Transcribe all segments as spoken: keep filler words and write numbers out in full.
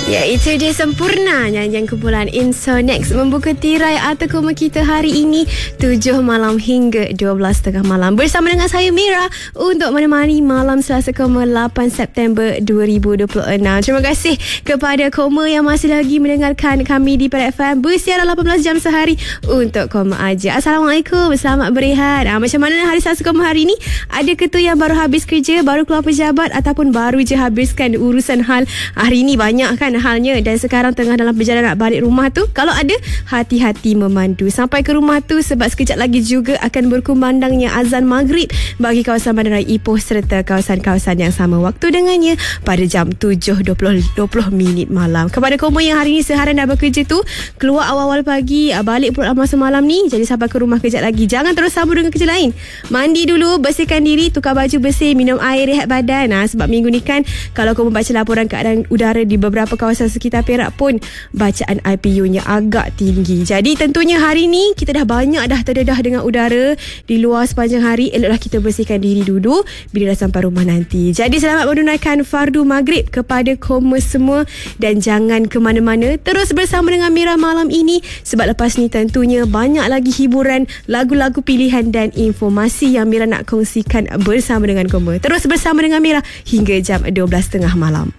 Ya, itu dia sempurna nyanyian kumpulan Insonex membuka tirai Arta Koma kita hari ini tujuh malam hingga dua belas tiga puluh malam bersama dengan saya Mira untuk menemani malam Selasa Koma lapan September dua ribu dua puluh enam. Terima kasih kepada Koma yang masih lagi mendengarkan kami di Perak F M bersiaran lapan belas jam sehari untuk Koma aja. Assalamualaikum, selamat berehat. Ha, macam mana hari Selasa Koma hari ini? Ada ke tu yang baru habis kerja, baru keluar pejabat ataupun baru je habiskan urusan hal hari ini? Banyak kan halnya dan sekarang tengah dalam perjalanan nak balik rumah tu. Kalau ada, hati-hati memandu sampai ke rumah tu sebab sekejap lagi juga akan berkumandangnya azan maghrib bagi kawasan Bandaraya Ipoh serta kawasan-kawasan yang sama waktu dengannya pada jam tujuh dua puluh minit malam. Kepada Koma yang hari ini seharian dah bekerja tu, keluar awal-awal pagi, balik pula masa malam ni, jadi sampai ke rumah kejap lagi, jangan terus sambung dengan kerja lain. Mandi dulu, bersihkan diri, tukar baju bersih, minum air, rehat badan. Ha, sebab minggu ni kan kalau Koma baca laporan keadaan udara di beberapa kawasan sekitar Perak pun bacaan I P U-nya agak tinggi. Jadi tentunya hari ni kita dah banyak dah terdedah dengan udara di luar sepanjang hari. Eloklah kita bersihkan diri dulu bila dah sampai rumah nanti. Jadi selamat menunaikan fardu maghrib kepada Koma semua dan jangan ke mana-mana, terus bersama dengan Mira malam ini sebab lepas ni tentunya banyak lagi hiburan, lagu-lagu pilihan dan informasi yang Mira nak kongsikan bersama dengan Koma. Terus bersama dengan Mira hingga jam dua belas tiga puluh malam.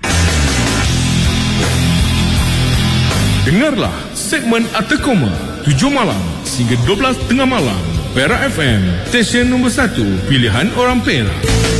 Dengarlah segmen Arta Koma tujuh malam hingga dua belas tiga puluh malam Perak F M, stesen nombor satu pilihan orang Perak.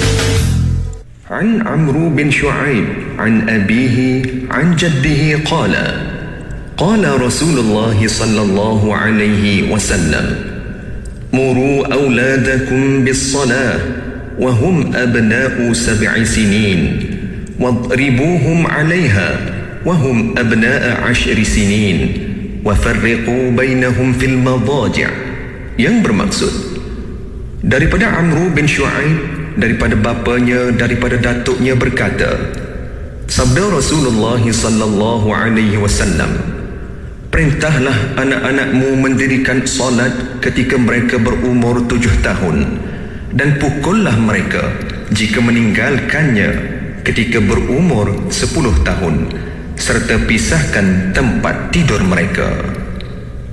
An Amru bin Shu'aib an abihi an jaddihi qala qala Rasulullah sallallahu alaihi wasallam muru awladakum bis salah wa hum abna'u sab'i sinin wadribuhum 'alayha وهم أبناء عشر سنين وفرقوا بينهم في المضاجع. Yang bermaksud daripada Amru bin Shu'aib, daripada bapanya, daripada datuknya berkata, sabda Rasulullah sallallahu alaihi wasallam, perintahlah anak-anakmu mendirikan solat ketika mereka berumur tujuh tahun dan pukullah mereka jika meninggalkannya ketika berumur sepuluh tahun serta pisahkan tempat tidur mereka.